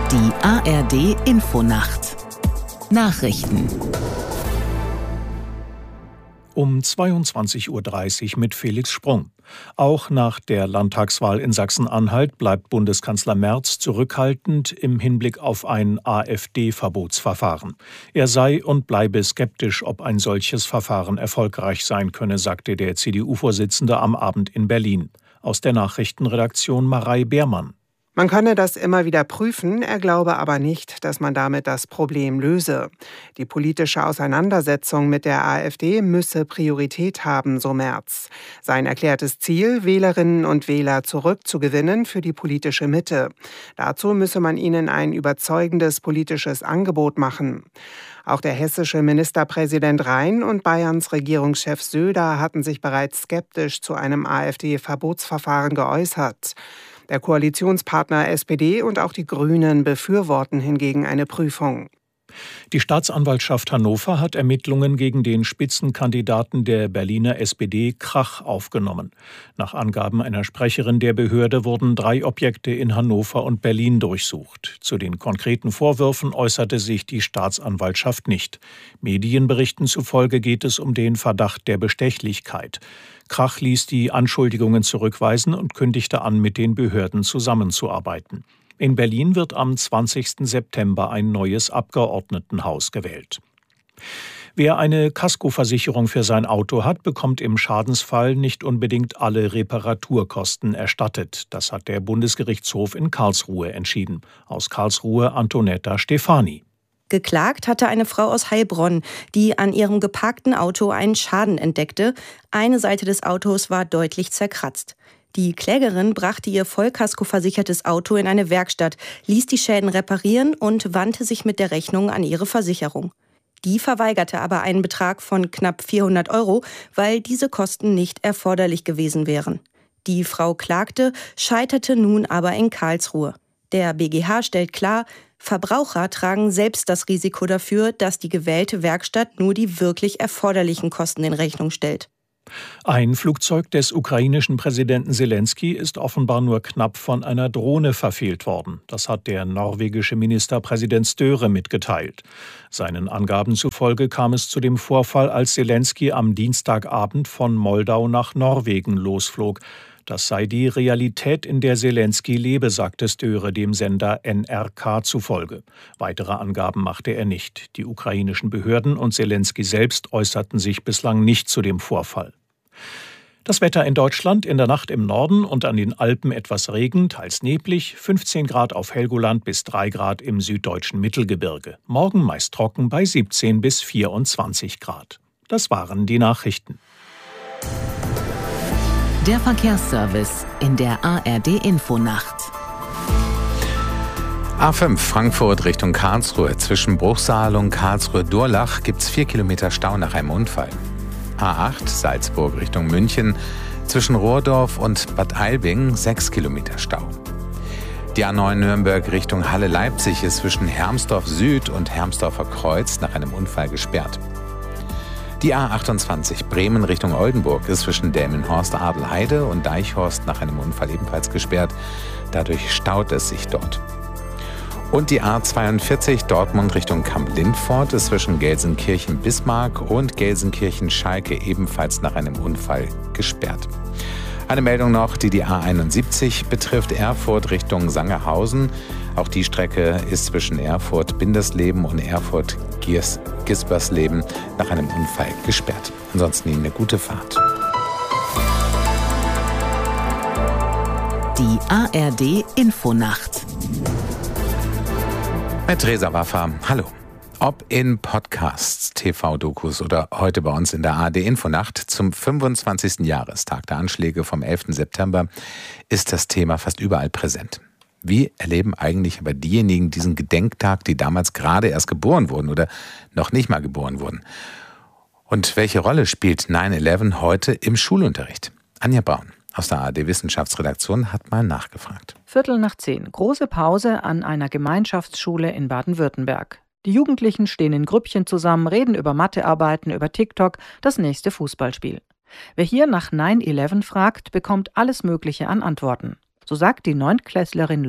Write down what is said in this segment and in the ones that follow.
Die ARD-Infonacht Nachrichten um 22:30 Uhr mit Felix Sprung. Auch nach der Landtagswahl in Sachsen-Anhalt bleibt Bundeskanzler Merz zurückhaltend im Hinblick auf ein AfD-Verbotsverfahren. Er sei und bleibe skeptisch, ob ein solches Verfahren erfolgreich sein könne, sagte der CDU-Vorsitzende am Abend in Berlin. Aus der Nachrichtenredaktion Marei Beermann. Man könne das immer wieder prüfen, er glaube aber nicht, dass man damit das Problem löse. Die politische Auseinandersetzung mit der AfD müsse Priorität haben, so Merz. Sein erklärtes Ziel, Wählerinnen und Wähler zurückzugewinnen für die politische Mitte. Dazu müsse man ihnen ein überzeugendes politisches Angebot machen. Auch der hessische Ministerpräsident Rhein und Bayerns Regierungschef Söder hatten sich bereits skeptisch zu einem AfD-Verbotsverfahren geäußert. Der Koalitionspartner SPD und auch die Grünen befürworten hingegen eine Prüfung. Die Staatsanwaltschaft Hannover hat Ermittlungen gegen den Spitzenkandidaten der Berliner SPD Krach aufgenommen. Nach Angaben einer Sprecherin der Behörde wurden 3 Objekte in Hannover und Berlin durchsucht. Zu den konkreten Vorwürfen äußerte sich die Staatsanwaltschaft nicht. Medienberichten zufolge geht es um den Verdacht der Bestechlichkeit. Krach ließ die Anschuldigungen zurückweisen und kündigte an, mit den Behörden zusammenzuarbeiten. In Berlin wird am 20. September ein neues Abgeordnetenhaus gewählt. Wer eine Kaskoversicherung für sein Auto hat, bekommt im Schadensfall nicht unbedingt alle Reparaturkosten erstattet. Das hat der Bundesgerichtshof in Karlsruhe entschieden. Aus Karlsruhe Antonetta Stefani. Geklagt hatte eine Frau aus Heilbronn, die an ihrem geparkten Auto einen Schaden entdeckte. Eine Seite des Autos war deutlich zerkratzt. Die Klägerin brachte ihr vollkaskoversichertes Auto in eine Werkstatt, ließ die Schäden reparieren und wandte sich mit der Rechnung an ihre Versicherung. Die verweigerte aber einen Betrag von knapp 400 €, weil diese Kosten nicht erforderlich gewesen wären. Die Frau klagte, scheiterte nun aber in Karlsruhe. Der BGH stellt klar, Verbraucher tragen selbst das Risiko dafür, dass die gewählte Werkstatt nur die wirklich erforderlichen Kosten in Rechnung stellt. Ein Flugzeug des ukrainischen Präsidenten Selenskyj ist offenbar nur knapp von einer Drohne verfehlt worden. Das hat der norwegische Ministerpräsident Støre mitgeteilt. Seinen Angaben zufolge kam es zu dem Vorfall, als Selenskyj am Dienstagabend von Moldau nach Norwegen losflog. Das sei die Realität, in der Selenskyj lebe, sagte Støre dem Sender NRK zufolge. Weitere Angaben machte er nicht. Die ukrainischen Behörden und Selenskyj selbst äußerten sich bislang nicht zu dem Vorfall. Das Wetter in Deutschland: in der Nacht im Norden und an den Alpen etwas Regen, teils neblig, 15 Grad auf Helgoland bis 3 Grad im süddeutschen Mittelgebirge. Morgen meist trocken bei 17 bis 24 Grad. Das waren die Nachrichten. Der Verkehrsservice in der ARD-Infonacht. A5 Frankfurt Richtung Karlsruhe. Zwischen Bruchsal und Karlsruhe-Durlach gibt es 4 Kilometer Stau nach einem Unfall. A8 Salzburg Richtung München. Zwischen Rohrdorf und Bad Ailbing 6 Kilometer Stau. Die A9 Nürnberg Richtung Halle-Leipzig ist zwischen Hermsdorf Süd und Hermsdorfer Kreuz nach einem Unfall gesperrt. Die A28 Bremen Richtung Oldenburg ist zwischen Delmenhorst-Adelheide und Deichhorst nach einem Unfall ebenfalls gesperrt. Dadurch staut es sich dort. Und die A42 Dortmund Richtung Kamp-Lindfort ist zwischen Gelsenkirchen-Bismarck und Gelsenkirchen-Schalke ebenfalls nach einem Unfall gesperrt. Eine Meldung noch, die A71 betrifft: Erfurt Richtung Sangerhausen. Auch die Strecke ist zwischen Erfurt-Bindersleben und Erfurt-Gispersleben nach einem Unfall gesperrt. Ansonsten Ihnen eine gute Fahrt. Die ARD-Infonacht. Mit Reza Waffa, hallo. Ob in Podcasts, TV-Dokus oder heute bei uns in der ARD-Infonacht zum 25. Jahrestag der Anschläge vom 11. September ist das Thema fast überall präsent. Wie erleben eigentlich aber diejenigen diesen Gedenktag, die damals gerade erst geboren wurden oder noch nicht mal geboren wurden? Und welche Rolle spielt 9/11 heute im Schulunterricht? Anja Braun aus der ARD-Wissenschaftsredaktion hat mal nachgefragt. 9:15, große Pause an einer Gemeinschaftsschule in Baden-Württemberg. Die Jugendlichen stehen in Grüppchen zusammen, reden über Mathearbeiten, über TikTok, das nächste Fußballspiel. Wer hier nach 9/11 fragt, bekommt alles Mögliche an Antworten. So sagt die Neuntklässlerin Lotta: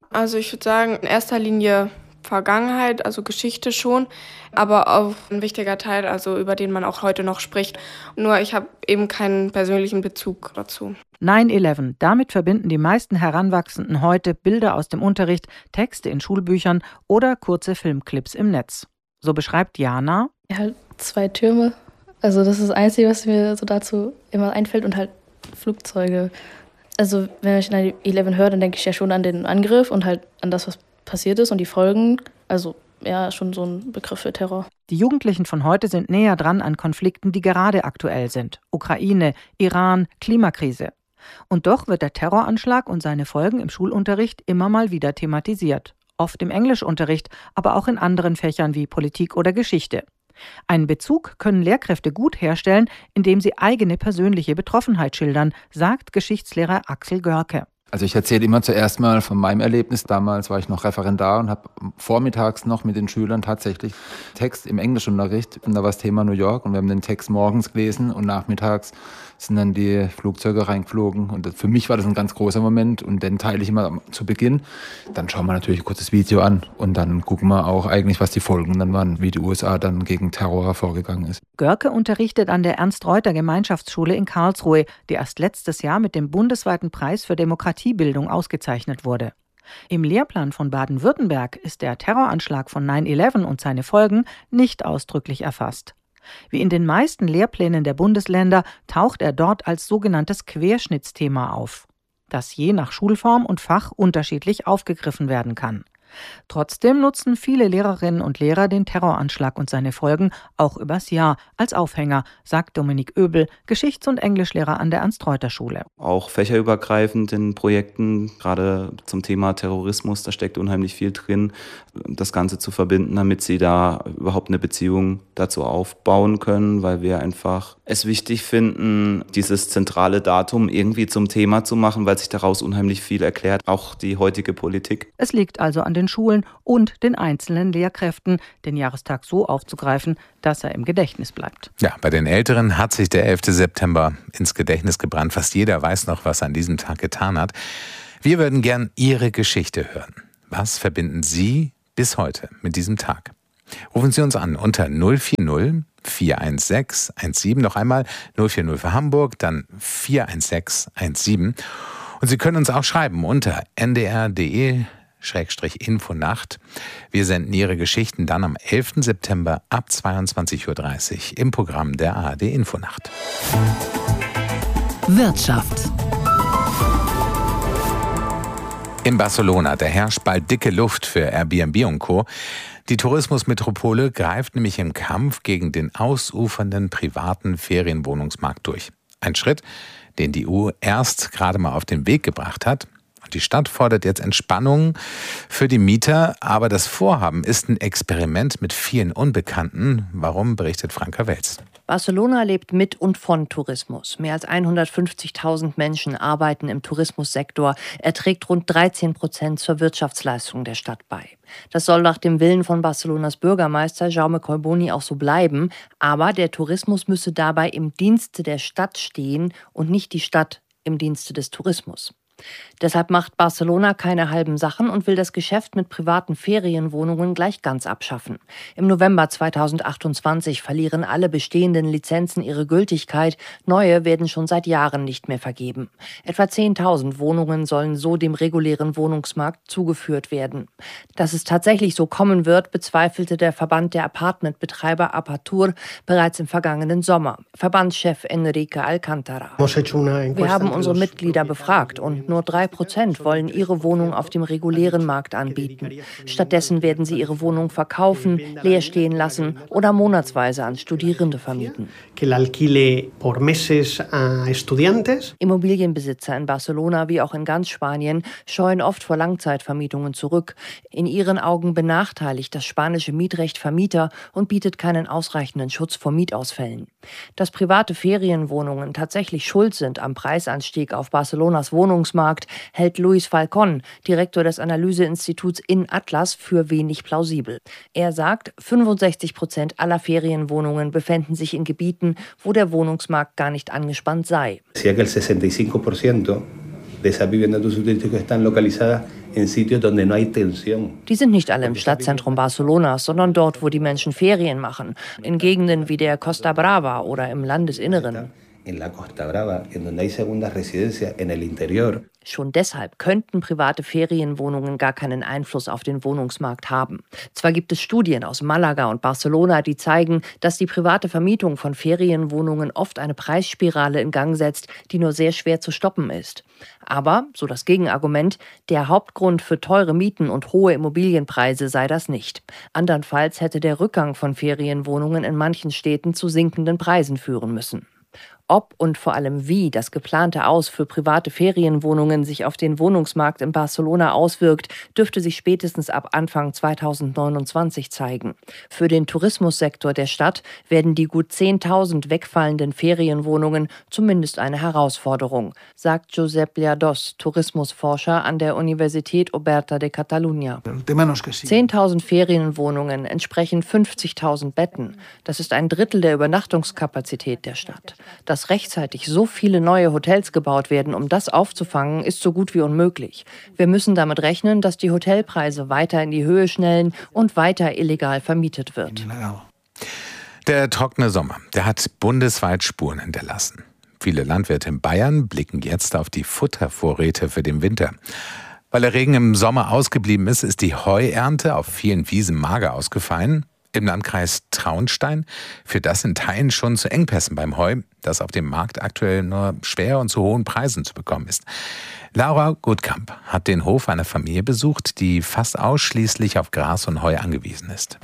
Also ich würde sagen, in erster Linie Vergangenheit, also Geschichte schon, aber auch ein wichtiger Teil, also über den man auch heute noch spricht. Nur ich habe eben keinen persönlichen Bezug dazu. 9/11, damit verbinden die meisten Heranwachsenden heute Bilder aus dem Unterricht, Texte in Schulbüchern oder kurze Filmclips im Netz. So beschreibt Jana: Ja, halt 2 Türme. Also das ist das Einzige, was mir so dazu immer einfällt, und halt Flugzeuge. Also wenn ich 9/11 höre, dann denke ich ja schon an den Angriff und halt an das, was passiert ist und die Folgen. Also ja, schon so ein Begriff für Terror. Die Jugendlichen von heute sind näher dran an Konflikten, die gerade aktuell sind. Ukraine, Iran, Klimakrise. Und doch wird der Terroranschlag und seine Folgen im Schulunterricht immer mal wieder thematisiert. Oft im Englischunterricht, aber auch in anderen Fächern wie Politik oder Geschichte. Einen Bezug können Lehrkräfte gut herstellen, indem sie eigene persönliche Betroffenheit schildern, sagt Geschichtslehrer Axel Görke. Also ich erzähle immer zuerst mal von meinem Erlebnis. Damals war ich noch Referendar und habe vormittags noch mit den Schülern tatsächlich Text im Englischunterricht. Und da war das Thema New York und wir haben den Text morgens gelesen und nachmittags sind dann die Flugzeuge reingeflogen. Und für mich war das ein ganz großer Moment und den teile ich immer zu Beginn. Dann schauen wir natürlich ein kurzes Video an und dann gucken wir auch eigentlich, was die Folgen dann waren, wie die USA dann gegen Terror vorgegangen ist. Görke unterrichtet an der Ernst-Reuter-Gemeinschaftsschule in Karlsruhe, die erst letztes Jahr mit dem bundesweiten Preis für Demokratiebildung ausgezeichnet wurde. Im Lehrplan von Baden-Württemberg ist der Terroranschlag von 9/11 und seine Folgen nicht ausdrücklich erfasst. Wie in den meisten Lehrplänen der Bundesländer taucht er dort als sogenanntes Querschnittsthema auf, das je nach Schulform und Fach unterschiedlich aufgegriffen werden kann. Trotzdem nutzen viele Lehrerinnen und Lehrer den Terroranschlag und seine Folgen auch übers Jahr als Aufhänger, sagt Dominik Oebel, Geschichts- und Englischlehrer an der Ernst-Reuter-Schule. Auch fächerübergreifend in Projekten, gerade zum Thema Terrorismus, da steckt unheimlich viel drin, das Ganze zu verbinden, damit sie da überhaupt eine Beziehung dazu aufbauen können, weil wir einfach es wichtig finden, dieses zentrale Datum irgendwie zum Thema zu machen, weil sich daraus unheimlich viel erklärt, auch die heutige Politik. Es liegt also an den Schulen und den einzelnen Lehrkräften, den Jahrestag so aufzugreifen, dass er im Gedächtnis bleibt. Ja, bei den Älteren hat sich der 11. September ins Gedächtnis gebrannt. Fast jeder weiß noch, was er an diesem Tag getan hat. Wir würden gern Ihre Geschichte hören. Was verbinden Sie bis heute mit diesem Tag? Rufen Sie uns an unter 040 416 17, noch einmal 040 für Hamburg, dann 416 17. Und Sie können uns auch schreiben unter ndr.de/Infonacht. Wir senden Ihre Geschichten dann am 11. September ab 22.30 Uhr im Programm der ARD Infonacht. Wirtschaft. In Barcelona, da herrscht bald dicke Luft für Airbnb und Co. Die Tourismusmetropole greift nämlich im Kampf gegen den ausufernden privaten Ferienwohnungsmarkt durch. Ein Schritt, den die EU erst gerade mal auf den Weg gebracht hat. Die Stadt fordert jetzt Entspannung für die Mieter, aber das Vorhaben ist ein Experiment mit vielen Unbekannten. Warum, berichtet Franka Welz. Barcelona lebt mit und von Tourismus. Mehr als 150.000 Menschen arbeiten im Tourismussektor. Er trägt rund 13% zur Wirtschaftsleistung der Stadt bei. Das soll nach dem Willen von Barcelonas Bürgermeister Jaume Collboni auch so bleiben. Aber der Tourismus müsse dabei im Dienste der Stadt stehen und nicht die Stadt im Dienste des Tourismus. Deshalb macht Barcelona keine halben Sachen und will das Geschäft mit privaten Ferienwohnungen gleich ganz abschaffen. Im November 2028 verlieren alle bestehenden Lizenzen ihre Gültigkeit. Neue werden schon seit Jahren nicht mehr vergeben. Etwa 10.000 Wohnungen sollen so dem regulären Wohnungsmarkt zugeführt werden. Dass es tatsächlich so kommen wird, bezweifelte der Verband der Apartmentbetreiber Apatur bereits im vergangenen Sommer. Verbandschef Enrique Alcántara. Wir haben unsere Mitglieder befragt und nur 3% wollen ihre Wohnung auf dem regulären Markt anbieten. Stattdessen werden sie ihre Wohnung verkaufen, leer stehen lassen oder monatsweise an Studierende vermieten. Immobilienbesitzer in Barcelona wie auch in ganz Spanien scheuen oft vor Langzeitvermietungen zurück. In ihren Augen benachteiligt das spanische Mietrecht Vermieter und bietet keinen ausreichenden Schutz vor Mietausfällen. Dass private Ferienwohnungen tatsächlich schuld sind am Preisanstieg auf Barcelonas Wohnungsmarkt, hält Luis Falcón, Direktor des Analyseinstituts InAtlas, für wenig plausibel. Er sagt, 65% aller Ferienwohnungen befänden sich in Gebieten, wo der Wohnungsmarkt gar nicht angespannt sei. de esas viviendas de uso turístico están localizadas en sitios donde no hay tensión. Die sind nicht alle im Stadtzentrum Barcelonas, sondern dort, wo die Menschen Ferien machen, in Gegenden wie der Costa Brava oder im Landesinneren. En la Costa Brava, en donde hay segundas residencias en el interior. Schon deshalb könnten private Ferienwohnungen gar keinen Einfluss auf den Wohnungsmarkt haben. Zwar gibt es Studien aus Malaga und Barcelona, die zeigen, dass die private Vermietung von Ferienwohnungen oft eine Preisspirale in Gang setzt, die nur sehr schwer zu stoppen ist. Aber, so das Gegenargument, der Hauptgrund für teure Mieten und hohe Immobilienpreise sei das nicht. Andernfalls hätte der Rückgang von Ferienwohnungen in manchen Städten zu sinkenden Preisen führen müssen. Ob und vor allem wie das geplante Aus für private Ferienwohnungen sich auf den Wohnungsmarkt in Barcelona auswirkt, dürfte sich spätestens ab Anfang 2029 zeigen. Für den Tourismussektor der Stadt werden die gut 10.000 wegfallenden Ferienwohnungen zumindest eine Herausforderung, sagt Josep Llados, Tourismusforscher an der Universität Oberta de Catalunya. 10.000 Ferienwohnungen entsprechen 50.000 Betten. Das ist ein Drittel der Übernachtungskapazität der Stadt. Dass rechtzeitig so viele neue Hotels gebaut werden, um das aufzufangen, ist so gut wie unmöglich. Wir müssen damit rechnen, dass die Hotelpreise weiter in die Höhe schnellen und weiter illegal vermietet wird. Der trockene Sommer, der hat bundesweit Spuren hinterlassen. Viele Landwirte in Bayern blicken jetzt auf die Futtervorräte für den Winter. Weil der Regen im Sommer ausgeblieben ist, ist die Heuernte auf vielen Wiesen mager ausgefallen. Im Landkreis Traunstein führt das in Teilen schon zu Engpässen beim Heu, das auf dem Markt aktuell nur schwer und zu hohen Preisen zu bekommen ist. Laura Gutkamp hat den Hof einer Familie besucht, die fast ausschließlich auf Gras und Heu angewiesen ist.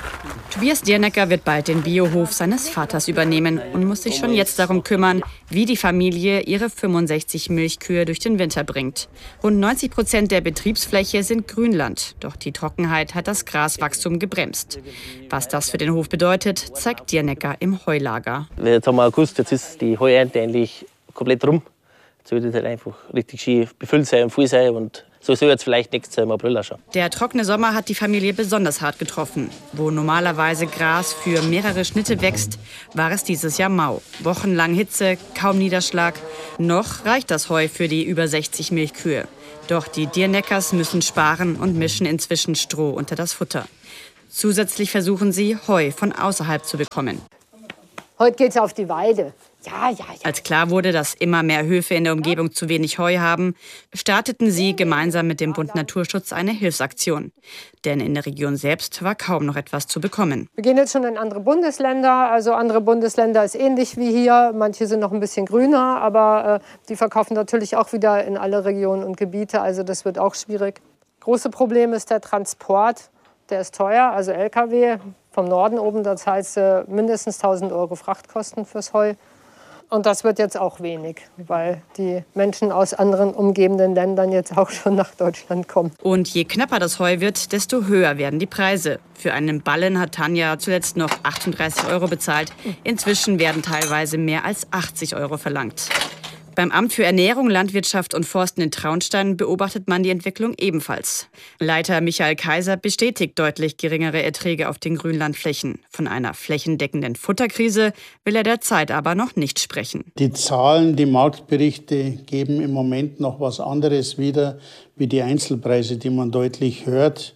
Tobias Diernecker wird bald den Biohof seines Vaters übernehmen und muss sich schon jetzt darum kümmern, wie die Familie ihre 65 Milchkühe durch den Winter bringt. Rund 90% der Betriebsfläche sind Grünland, doch die Trockenheit hat das Graswachstum gebremst. Was das für den Hof bedeutet, zeigt Diernecker im Heulager. Jetzt haben wir August, jetzt ist die Heuernte eigentlich komplett rum. Jetzt wird es halt einfach richtig schön befüllt sein und voll sein und so soll jetzt vielleicht nächstes Jahr im April auch schon. Der trockene Sommer hat die Familie besonders hart getroffen. Wo normalerweise Gras für mehrere Schnitte wächst, war es dieses Jahr mau. Wochenlang Hitze, kaum Niederschlag. Noch reicht das Heu für die über 60 Milchkühe. Doch die Dierneckers müssen sparen und mischen inzwischen Stroh unter das Futter. Zusätzlich versuchen sie, Heu von außerhalb zu bekommen. Heute geht's auf die Weide. Ja. Als klar wurde, dass immer mehr Höfe in der Umgebung zu wenig Heu haben, starteten sie gemeinsam mit dem Bund Naturschutz eine Hilfsaktion. Denn in der Region selbst war kaum noch etwas zu bekommen. Wir gehen jetzt schon in andere Bundesländer. Also andere Bundesländer ist ähnlich wie hier. Manche sind noch ein bisschen grüner, aber die verkaufen natürlich auch wieder in alle Regionen und Gebiete. Also das wird auch schwierig. Große Problem ist der Transport. Der ist teuer, also LKW vom Norden oben. Das heißt mindestens 1.000 € Frachtkosten fürs Heu. Und das wird jetzt auch wenig, weil die Menschen aus anderen umgebenden Ländern jetzt auch schon nach Deutschland kommen. Und je knapper das Heu wird, desto höher werden die Preise. Für einen Ballen hat Tanja zuletzt noch 38 € bezahlt. Inzwischen werden teilweise mehr als 80 € verlangt. Beim Amt für Ernährung, Landwirtschaft und Forsten in Traunstein beobachtet man die Entwicklung ebenfalls. Leiter Michael Kaiser bestätigt deutlich geringere Erträge auf den Grünlandflächen. Von einer flächendeckenden Futterkrise will er derzeit aber noch nicht sprechen. Die Zahlen, die Marktberichte geben im Moment noch was anderes wieder, wie die Einzelpreise, die man deutlich hört.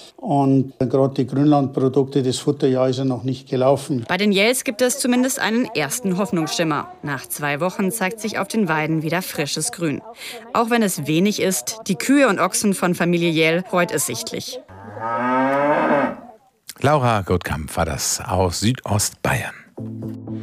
Und gerade die Grünlandprodukte, das Futterjahr ist ja noch nicht gelaufen. Bei den Jells gibt es zumindest einen ersten Hoffnungsschimmer. Nach 2 Wochen zeigt sich auf den Weiden wieder frisches Grün. Auch wenn es wenig ist, die Kühe und Ochsen von Familie Jell freut es sichtlich. Laura Gutkamp war das aus Südostbayern.